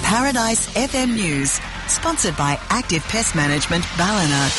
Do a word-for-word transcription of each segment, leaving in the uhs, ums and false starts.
Paradise F M News, sponsored by Active Pest Management, Ballina.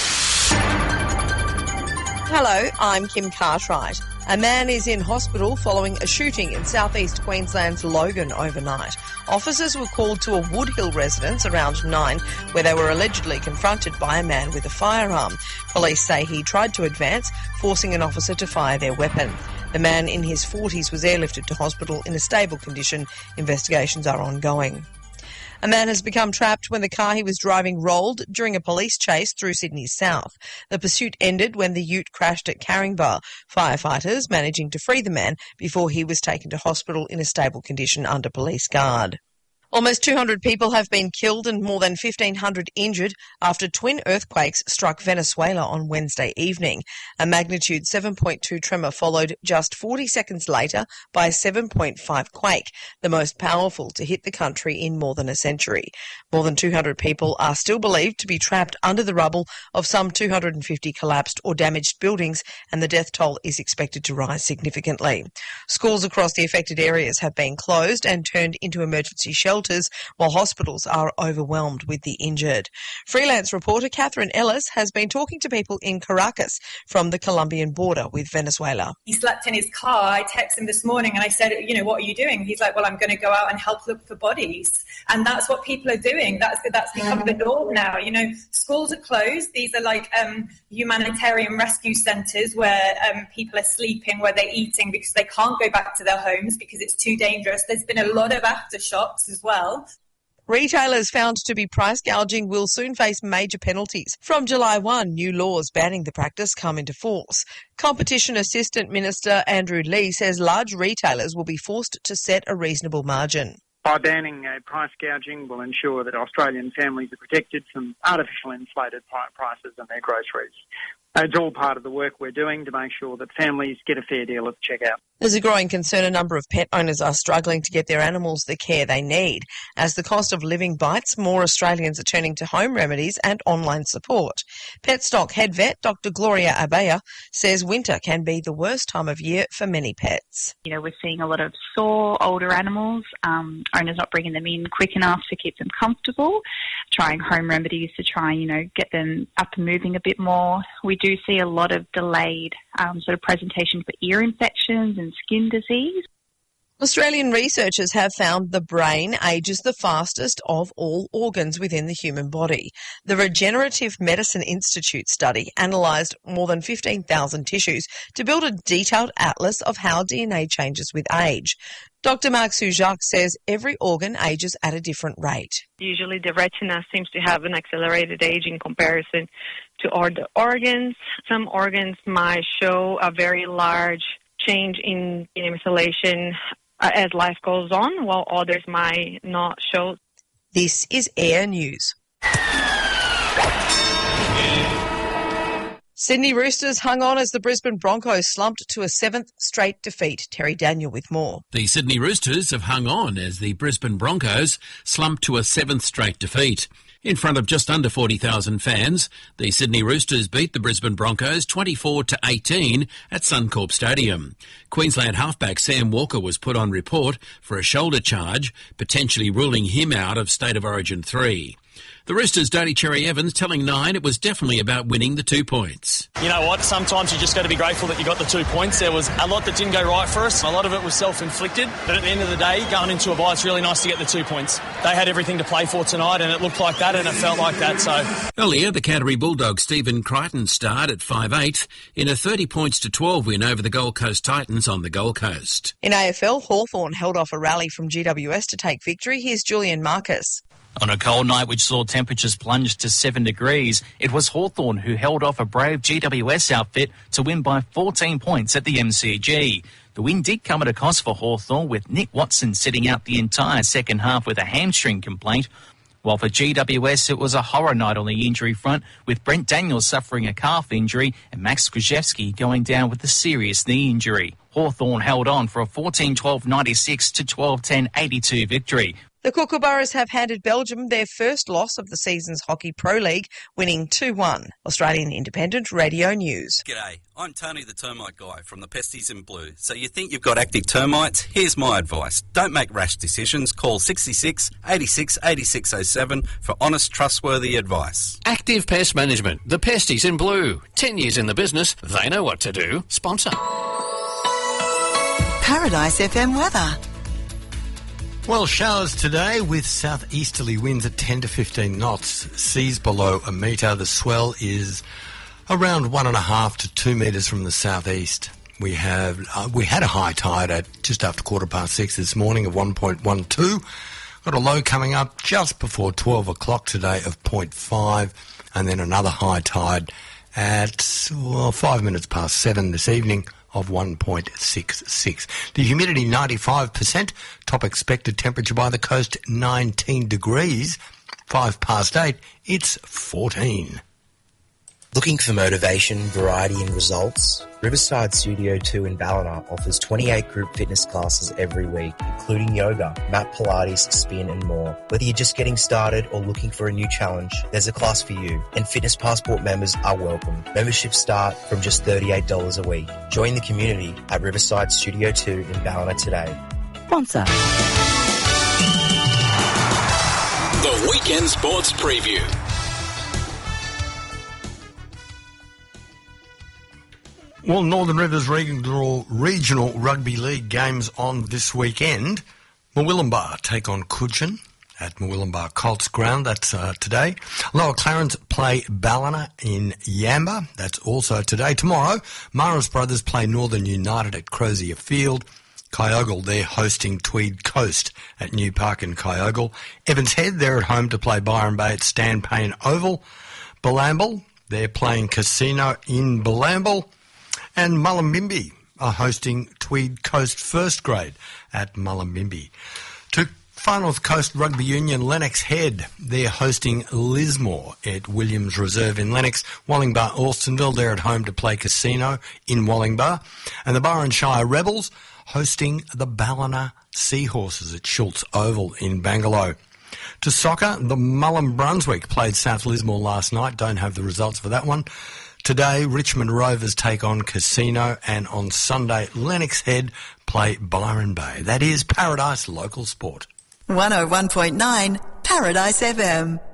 Hello, I'm Kim Cartwright. A man is in hospital following a shooting in southeast Queensland's Logan overnight. Officers were called to a Woodhill residence around nine, where they were allegedly confronted by a man with a firearm. Police say he tried to advance, forcing an officer to fire their weapon. The man in his forties was airlifted to hospital in a stable condition. Investigations are ongoing. A man has become trapped when the car he was driving rolled during a police chase through Sydney's south. The pursuit ended when the ute crashed at Caringbah, firefighters managing to free the man before he was taken to hospital in a stable condition under police guard. Almost two hundred people have been killed and more than fifteen hundred injured after twin earthquakes struck Venezuela on Wednesday evening. A magnitude seven point two tremor followed just forty seconds later by a seven point five quake, the most powerful to hit the country in more than a century. More than two hundred people are still believed to be trapped under the rubble of some two hundred fifty collapsed or damaged buildings, and the death toll is expected to rise significantly. Schools across the affected areas have been closed and turned into emergency shelters, while hospitals are overwhelmed with the injured. Freelance reporter Catherine Ellis has been talking to people in Caracas from the Colombian border with Venezuela. He slept in his car. I texted him this morning and I said, you know, what are you doing? He's like, well, I'm going to go out and help look for bodies. And that's what people are doing. That's that's become the norm now. You know, schools are closed. These are like um, humanitarian rescue centres where um, people are sleeping, where they're eating because they can't go back to their homes because it's too dangerous. There's been a lot of aftershocks as well. Retailers found to be price gouging will soon face major penalties. From July first, new laws banning the practice come into force. Competition Assistant Minister Andrew Lee says large retailers will be forced to set a reasonable margin. By banning uh, price gouging will ensure that Australian families are protected from artificial inflated prices on their groceries. It's all part of the work we're doing to make sure that families get a fair deal at the checkout. There's a growing concern a number of pet owners are struggling to get their animals the care they need. As the cost of living bites, more Australians are turning to home remedies and online support. Petstock head vet Doctor Gloria Abaya says winter can be the worst time of year for many pets. You know, we're seeing a lot of sore, older animals, um, owners not bringing them in quick enough to keep them comfortable, trying home remedies to try and, you know, get them up and moving a bit more. We do see a lot of delayed um, sort of presentation for ear infections and skin disease. Australian researchers have found the brain ages the fastest of all organs within the human body. The Regenerative Medicine Institute study analysed more than fifteen thousand tissues to build a detailed atlas of how D N A changes with age. Doctor Mark Sujac says every organ ages at a different rate. Usually the retina seems to have an accelerated age in comparison to other organs. Some organs might show a very large change in methylation uh, as life goes on, while others might not show. This is Air News. Sydney Roosters hung on as the Brisbane Broncos slumped to a seventh straight defeat. Terry Daniel with more. The Sydney Roosters have hung on as the Brisbane Broncos slumped to a seventh straight defeat. In front of just under forty thousand fans, the Sydney Roosters beat the Brisbane Broncos twenty-four to eighteen at Suncorp Stadium. Queensland halfback Sam Walker was put on report for a shoulder charge, potentially ruling him out of State of Origin three. The Roosters' Dodie Cherry Evans telling Nine it was definitely about winning the two points. You know what? Sometimes you just got to be grateful that you got the two points. There was a lot that didn't go right for us. A lot of it was self-inflicted. But at the end of the day, going into a bye, it's really nice to get the two points. They had everything to play for tonight, and it looked like that, and it felt like that. So earlier, the Canterbury Bulldogs' Stephen Crichton starred at five eight in a thirty points to twelve win over the Gold Coast Titans on the Gold Coast. In A F L, Hawthorn held off a rally from G W S to take victory. Here's Julian Marcus. On a cold night which saw temperatures plunge to seven degrees, it was Hawthorn who held off a brave G W S outfit to win by fourteen points at the M C G. The win did come at a cost for Hawthorn, with Nick Watson sitting out the entire second half with a hamstring complaint. While for G W S, it was a horror night on the injury front, with Brent Daniels suffering a calf injury and Max Krzyzewski going down with a serious knee injury. Hawthorn held on for a fourteen twelve ninety-six to twelve ten eighty-two victory. The Kookaburras have handed Belgium their first loss of the season's Hockey Pro League, winning two one. Australian Independent Radio News. G'day, I'm Tony the Termite Guy from the Pesties in Blue. So you think you've got active termites? Here's my advice. Don't make rash decisions. Call sixty-six, eighty-six, eighty-six oh seven for honest, trustworthy advice. Active Pest Management, the Pesties in Blue. Ten years in the business, they know what to do. Sponsor. Paradise F M weather. Well, showers today with southeasterly winds at ten to fifteen knots. Seas below a metre. The swell is around one and a half to two metres from the southeast. We have uh, we had a high tide at just after quarter past six this morning of one point one two. Got a low coming up just before twelve o'clock today of zero point five, and then another high tide at well, five minutes past seven this evening of one point six six. The humidity ninety-five percent. Top expected temperature by the coast nineteen degrees. Five past eight, it's fourteen. Looking for motivation, variety and results? Riverside Studio two in Ballina offers twenty-eight group fitness classes every week, including yoga, mat Pilates, spin and more. Whether you're just getting started or looking for a new challenge, there's a class for you, and Fitness Passport members are welcome. Memberships start from just thirty-eight dollars a week. Join the community at Riverside Studio two in Ballina today. Sponsor. The Weekend Sports Preview. Well, Northern Rivers Regional, Regional Rugby League games on this weekend. Murwillumbah take on Coogin at Murwillumbah Colts Ground. That's uh, today. Lower Clarence play Ballina in Yamba. That's also today. Tomorrow, Maras Brothers play Northern United at Crozier Field. Kyogle, they're hosting Tweed Coast at New Park in Kyogle. Evans Head, they're at home to play Byron Bay at Stan Payne Oval. Bilambil, they're playing Casino in Bilambil. And Mullumbimby are hosting Tweed Coast First Grade at Mullumbimby. To Far North Coast Rugby Union, Lennox Head, they're hosting Lismore at Williams Reserve in Lennox. Wallingbar Alstonville, they're at home to play Casino in Wallingbar. And the Byron Shire Rebels hosting the Ballina Seahorses at Schultz Oval in Bangalore. To soccer, the Mullum Brunswick played South Lismore last night. Don't have the results for that one. Today, Richmond Rovers take on Casino, and on Sunday, Lennox Head play Byron Bay. That is Paradise Local Sport. one oh one point nine Paradise F M.